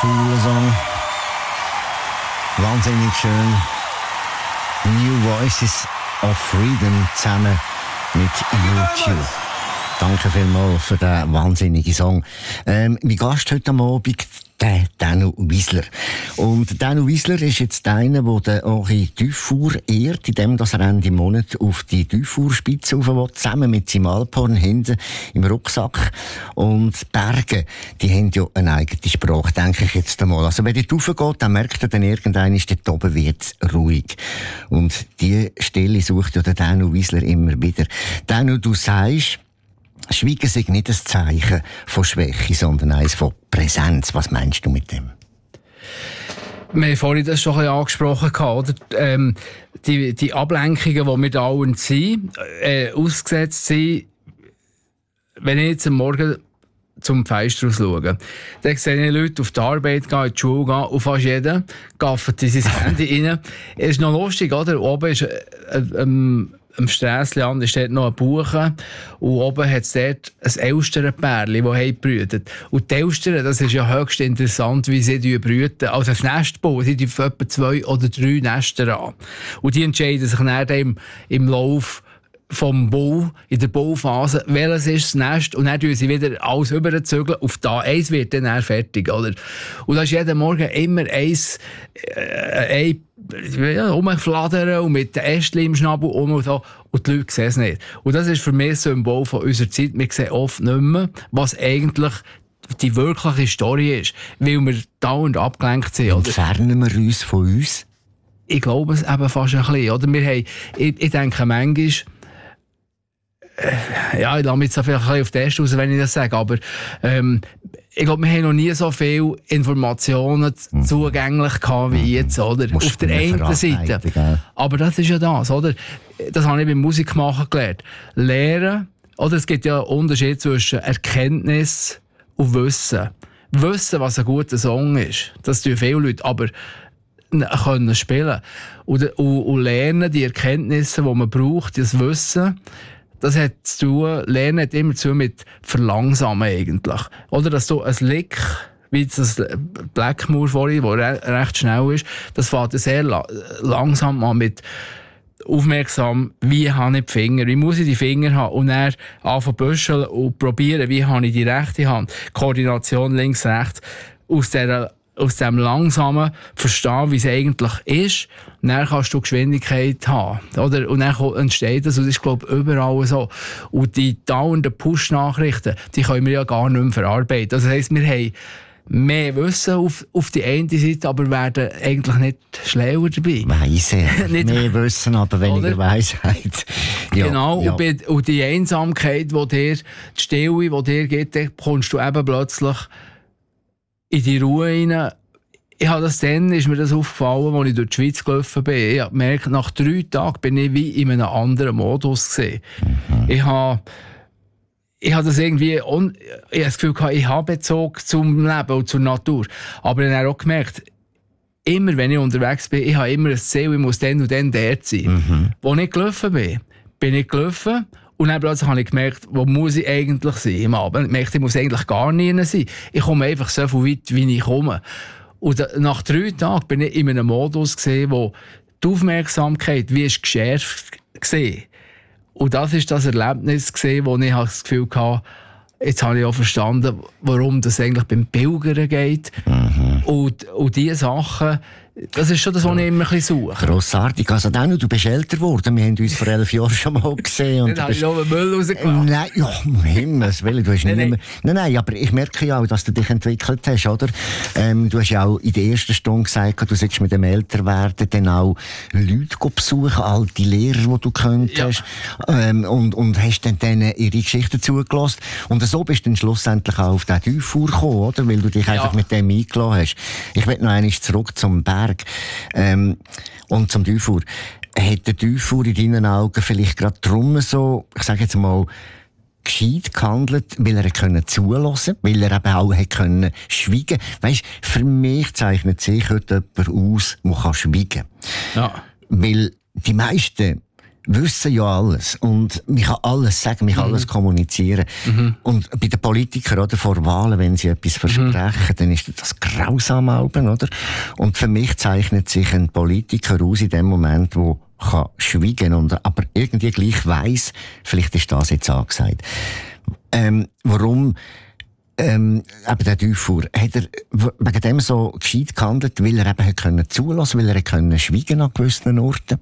cooler Song. Wahnsinnig schön. New Voices of Freedom zusammen mit YouTube. Danke vielmals für diesen wahnsinnigen Song. Mein Gast heute Abend, der Danu Wiesler. Und Danu Wiesler ist jetzt einer, der Henri Dufour ehrt, indem er Ende Monat auf die Dufour-Spitze rauf will, zusammen mit seinem Alphorn hinten im Rucksack. Und Berge, die haben ja eine eigene Sprache, denke ich jetzt einmal. Also wenn dort raufgeht, dann merkt er dann irgendwann, dort oben wird's ruhig. Und die Stelle sucht ja der Danu Wiesler immer wieder. Danu, du sagst, Schweigen sei nicht ein Zeichen von Schwäche, sondern eines von Präsenz. Was meinst du mit dem? Wir haben vorhin das schon ein bisschen angesprochen, oder? Die Ablenkungen, die wir dauernd sind, ausgesetzt sind, wenn ich jetzt am Morgen zum Fenster raus schaue, dann sehe ich Leute auf die Arbeit gehen, in die Schule gehen, und fast jeder gaffert in sein Handy rein. Es ist noch lustig, oder? Oben ist am Strässliand ist dort noch ein Buchen und oben hat es dort ein Elsternpärchen, das brütet. Und die Elstern, das ist ja höchst interessant, wie sie brüten. Also das Nest bauen, sie bauen etwa 2 oder 3 Nester an. Und die entscheiden sich dann im Lauf vom Bau, in der Bauphase, welches ist das Nest, und dann tun sie wieder alles überzügeln. Auf da eins wird dann fertig, oder? Und da ist jeden Morgen immer rumfladern und mit den Ästchen im Schnabel und so. Und die Leute sehen es nicht. Und das ist für mich ein Symbol von unserer Zeit. Wir sehen oft nicht mehr, was eigentlich die wirkliche Story ist, weil wir dauernd abgelenkt sind. Entfernen wir uns von uns? Ich glaube es eben fast ein bisschen. Oder? Ich denke manchmal, ich lasse mich jetzt vielleicht ein bisschen auf den Test raus, wenn ich das sage, aber ich glaube, wir haben noch nie so viele Informationen zugänglich gehabt wie jetzt, oder? Auf der einen Seite. Aber das ist ja das, oder? Das habe ich beim Musikmachen gelernt. Lehren, oder? Es gibt ja einen Unterschied zwischen Erkenntnis und Wissen. Wissen, was ein guter Song ist, das tun viele Leute, aber können spielen. Und lernen, die Erkenntnisse, die man braucht, das Wissen, das hat zu tun, Lernen hat immer zu tun mit Verlangsamen eigentlich. Oder dass du ein Lick, wie das Blackmore vorhin, das recht schnell ist, das fängt sehr langsam an mit aufmerksam, wie habe ich die Finger, wie muss ich die Finger haben, und dann anfangen büscheln und probieren, wie habe ich die rechte Hand, Koordination links, rechts, aus dem langsamen Verstehen, wie es eigentlich ist, und dann kannst du Geschwindigkeit haben. Oder? Und dann entsteht das, und das ist, glaube ich, überall so. Und die dauernden Push-Nachrichten, die können wir ja gar nicht mehr verarbeiten. Das heisst, wir haben mehr Wissen auf die eine Seite, aber werden eigentlich nicht schlauer dabei. Weise. Mehr Wissen, aber weniger Weisheit. Ja, genau. Ja. Und die Einsamkeit, die Stille, die dir gibt, dann kommst du eben plötzlich in die Ruhe rein. Dann ist mir das aufgefallen, als ich durch die Schweiz gelaufen bin. Ich habe gemerkt, nach 3 Tagen bin ich wie in einem anderen Modus gesehen. Ich habe das irgendwie, ich habe das Gefühl gehabt, ich habe Bezug zum Leben und zur Natur. Aber ich habe auch gemerkt, immer wenn ich unterwegs bin, ich habe immer ein Ziel, ich muss dann und dann dort sein. Als ich gelaufen bin ich gelaufen. Und dann plötzlich habe ich gemerkt, wo muss ich eigentlich sein im Abend. Ich merkte, ich muss eigentlich gar nie sein. Ich komme einfach so weit, wie ich komme. Und nach 3 Tagen bin ich in einem Modus gesehen, wo die Aufmerksamkeit wie ist geschärft gesehen. Und das ist das Erlebnis gesehen, wo ich das Gefühl hatte, jetzt habe ich auch verstanden, warum das eigentlich beim Pilgern geht. Und diese Sachen, das ist schon das, was ich immer ein bisschen suche. Grossartig. Also Danu, du bist älter geworden. Wir haben uns vor 11 Jahren schon mal gesehen. Und dann habe ich noch einen Müll rausgelassen. Nein, ja, um Himmels Willen, du hast nicht mehr... Nein, aber ich merke ja auch, dass du dich entwickelt hast, oder? Du hast ja auch in der ersten Stunde gesagt, du solltest mit dem Älterwerden dann auch Leute besuchen, alte Lehrer, die du könntest. Ja. Und hast dann denen ihre Geschichten zugelassen. Und so bist du dann schlussendlich auch auf den Dufour gekommen, oder? Weil du dich einfach mit dem eingelassen hast. Ich will noch einmal zurück zum Berg. Und zum Dufour. Hat der Dufour in deinen Augen vielleicht gerade drum so, ich sage jetzt mal, gescheit gehandelt, weil er zulassen konnte, weil er eben auch schweigen konnte? Weisst, für mich zeichnet sich heute jemand aus, der schweigen kann. Ja. Weil die meisten wissen ja alles. Und man kann alles sagen, man kann alles kommunizieren. Und bei den Politikern, oder, vor Wahlen, wenn sie etwas versprechen, dann ist das grausam, oder? Und für mich zeichnet sich ein Politiker aus in dem Moment, wo kann schweigen und aber irgendwie gleich weiss, vielleicht ist das jetzt angesagt. Warum eben der Dufour, hat er wegen dem so gescheit gehandelt, weil er eben können zulassen, weil er können schweigen an gewissen Orten?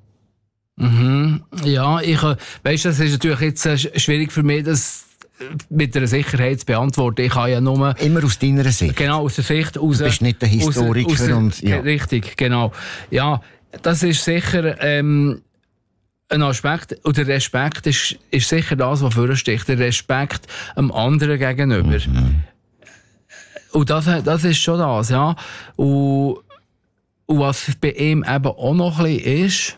Ja, weißt, das ist natürlich jetzt schwierig für mich, das mit einer Sicherheit zu beantworten. Ich kann ja nur... Immer aus deiner Sicht? Genau, aus der Sicht... Du bist nicht der Historiker ja. Richtig, genau. Ja, das ist sicher ein Aspekt. Und der Respekt ist sicher das, was vorsticht. Der Respekt dem anderen gegenüber. Und das ist schon das, ja. Und was bei ihm eben auch noch ein bisschen ist,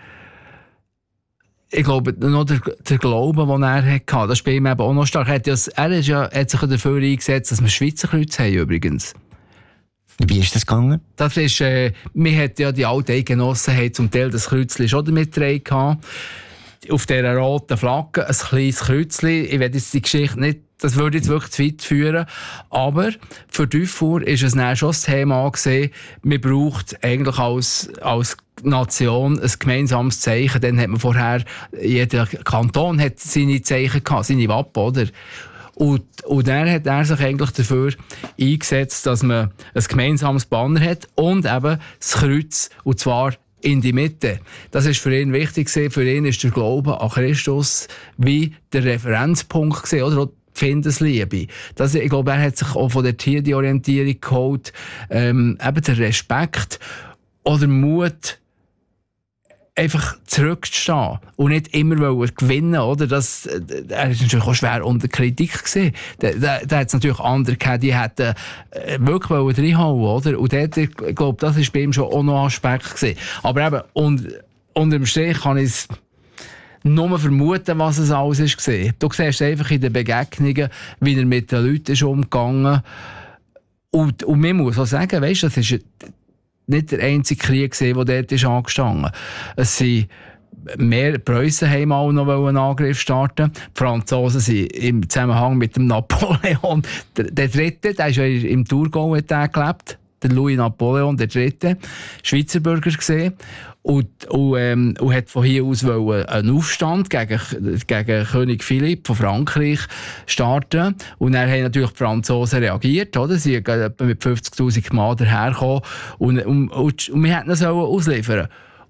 ich glaube, noch der Glaube, den er hatte, das ist bei ihm eben auch noch stark. Er hat sich dafür eingesetzt, dass wir Schweizer Kreuze haben, übrigens. Wie ist das gegangen? Das ist, wir hatten ja die alte Eidgenossen zum Teil das Kreuzchen schon damit getragen. Auf dieser roten Flagge, ein kleines Kreuzchen. Ich werde jetzt die Geschichte nicht, das würde jetzt wirklich zu weit führen. Aber für Dufour ist es dann schon das Thema gewesen, man braucht eigentlich als Nation ein gemeinsames Zeichen. Dann hat man vorher, jeder Kanton hat seine Zeichen gehabt, seine Wappen, oder? Und dann hat er sich eigentlich dafür eingesetzt, dass man ein gemeinsames Banner hat und eben das Kreuz, und zwar in die Mitte. Das ist für ihn wichtig gewesen. Für ihn ist der Glaube an Christus wie der Referenzpunkt gewesen, oder? Auch die Findesliebe. Ich glaube, er hat sich auch von der die Orientierung geholt, eben der Respekt oder Mut, einfach zurückzustehen und nicht immer gewinnen, oder? Er ist natürlich auch schwer unter Kritik gewesen. Da hat es natürlich andere gehabt, die hätten wirklich reinhauen, oder? Und dort, ich glaube, das ist bei ihm schon auch noch ein Aspekt gewesen. Aber eben, unter dem Strich kann ich es nur vermuten, was es alles ist gewesen. Du siehst einfach in den Begegnungen, wie er mit den Leuten ist umgegangen. Und man muss auch sagen, weisst, das ist nicht der einzige Krieg, der dort ist angestanden. Es sind mehr Preußen haben auch noch einen Angriff starten. Die Franzosen sind im Zusammenhang mit dem Napoleon. Der Dritte, der ist ja im Thurgau gelebt. Der Louis Napoleon, der Dritte, Schweizer Bürger gesehen. Und hat von hier aus einen Aufstand gegen König Philipp von Frankreich starten. Und dann haben natürlich die Franzosen reagiert, oder? Sie sind etwa mit 50.000 Mann dahergekommen und wir hätten das ausliefern.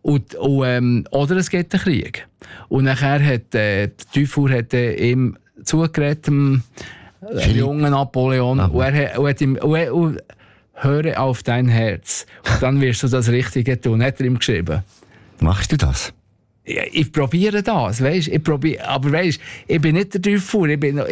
Oder es gibt einen Krieg. Und nachher hat Dufour ihm zugeredet, dem jungen Napoleon, und er hat ihm höre auf dein Herz. Und dann wirst du das Richtige tun. Hat er ihm geschrieben. Machst du das? Ja, ich probiere das, weisst? Aber weisst, ich bin nicht der Dufour. Ich bin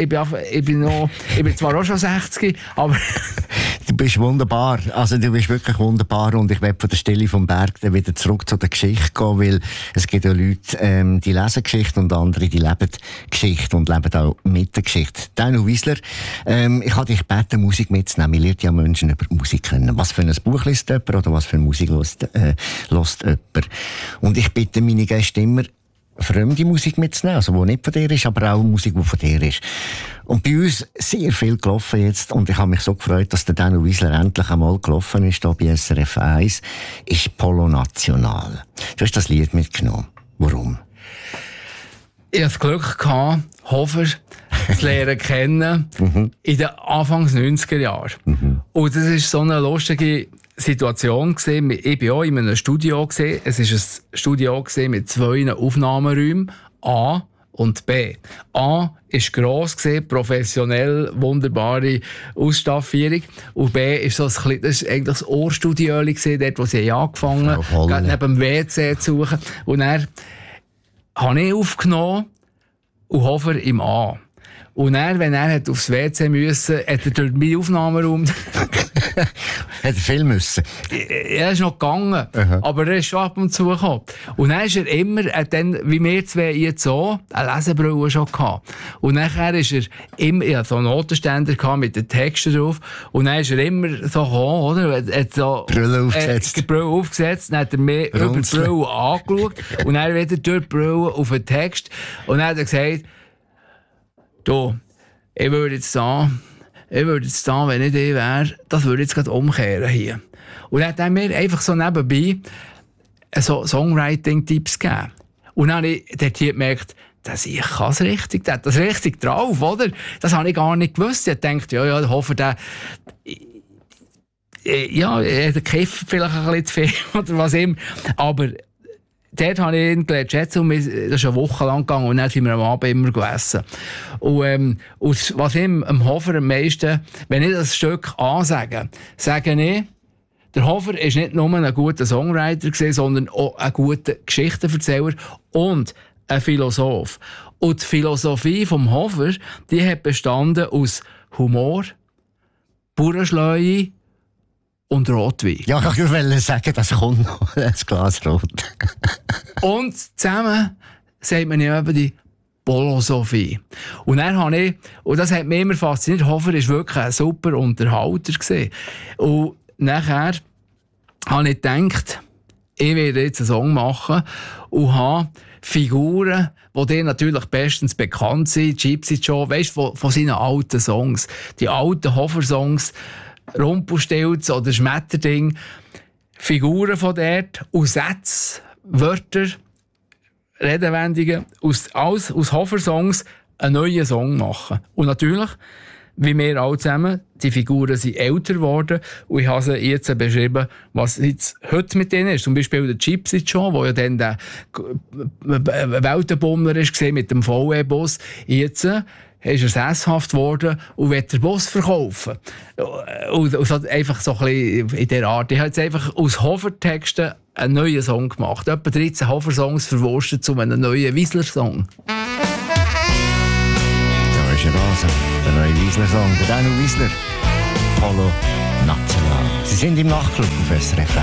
zwar auch schon 60, aber... Du bist wunderbar. Also, du bist wirklich wunderbar. Und ich werde von der Stelle vom Berg dann wieder zurück zu der Geschichte gehen, weil es gibt ja Leute, die lesen Geschichte und andere, die leben Geschichte und leben auch mit der Geschichte. Dino Wiesler, ich habe dich gebeten, Musik mitzunehmen. Ich lerne ja Menschen über Musik kennen. Was für ein Buch liest jemand oder was für eine Musik hört jemand? Und ich bitte meine Gäste immer, fremde Musik mitzunehmen, also die nicht von dir ist, aber auch Musik, die von dir ist. Und bei uns sehr viel gelaufen jetzt und ich habe mich so gefreut, dass der Dino Wiesler endlich einmal gelaufen ist, hier bei SRF 1, ist Polo National. Du hast das Lied mitgenommen. Warum? Ich hatte das Glück gehabt, Hofer zu lernen kennen in den Anfangs 90er Jahren. Und das ist so eine lustige Situation gesehen. Ich war auch in einem Studio gesehen. Es ist ein Studio gesehen mit 2 Aufnahmeräumen, A und B. A ist gross gesehen, professionell, wunderbare Ausstaffierung. Und B ist so das ist eigentlich das Ohrstudio gesehen, dort, wo sie angefangen haben, neben dem WC zu suchen. Und dann habe ich aufgenommen und Hofer im A. Und dann, wenn er aufs WC musste, hat er durch meinen Aufnahmeraum Hat viel müssen. Er ist noch gegangen, aber er ist schon ab und zu gekommen. Und dann ist er immer, dann, wie wir zwei jetzt so, eine Lesebrille schon gehabt. Und nachher ist er immer, ich hatte so einen Notenständer gehabt mit den Texten drauf. Und dann ist er immer so gekommen, oder? Er hat so Brille aufgesetzt. Die Brille aufgesetzt, dann hat er mir über die Brille angeschaut und dann wieder durch die Brille auf den Text. Und dann hat er gesagt, du, ich würde jetzt da, wenn ich die wäre, das würde ich jetzt gerade umkehren hier. Und dann hat er mir einfach so nebenbei so Songwriting-Tipps gegeben. Und dann habe ich dort hier gemerkt, ich kann es richtig, der hat das richtig drauf, oder? Das habe ich gar nicht gewusst. Ich dachte, ja, ich hoffe, der kifft vielleicht ein bisschen zu viel oder was immer. Aber dort habe ich ihn gelernt schätzen und das ist eine Woche lang gegangen und dann sind wir am Abend immer gegessen. Und was ihm am Hofer am meisten, wenn ich das Stück ansage, sage ich, der Hofer ist nicht nur ein guter Songwriter gewesen, sondern auch ein guter Geschichtenerzähler und ein Philosoph. Und die Philosophie vom Hofer, die hat bestanden aus Humor, Bauernschleue und Rotwein. Ja, ich wollte sagen, das kommt noch, ein Glas Rot. Und zusammen sagt man ja eben die Philosophie. Und dann habe ich, und das hat mich immer fasziniert, Hofer war wirklich ein super Unterhalter gewesen. Und nachher habe ich gedacht, ich werde jetzt einen Song machen und habe Figuren, die dir natürlich bestens bekannt sind, Gypsy Joe, weißt du, von seinen alten Songs. Die alten Hofer-Songs, Rumpelstilz oder Schmetterding, Figuren von dort, aus Sätzen, Wörter, Redewendungen, aus Hofer-Songs einen neuen Song machen. Und natürlich, wie wir alle zusammen, die Figuren sind älter geworden und ich habe sie jetzt beschrieben, was jetzt heute mit denen ist. Zum Beispiel der Gypsy Joe, der ja dann der Weltenbummler war mit dem VW-Bus. Jetzt ist er sesshaft geworden und will den Bus verkaufen. Und so einfach so ein bisschen in dieser Art. Ich habe jetzt einfach aus Hofer-Texten einen neuen Song gemacht. Etwa 13 Hofer-Songs verwurstet zu einem neuen Wiesler-Song. Da ist er also, der neue Wiesler-Song. Der Daniel Wiesler, Polo National. Sie sind im Nachtclub auf SRF.